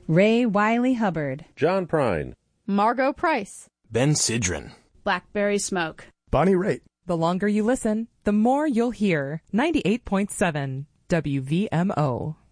Ray Wiley Hubbard, John Prine, Margot Price, Ben Sidran, Blackberry Smoke, Bonnie Raitt. The longer you listen, the more you'll hear. 98.7 WVMO.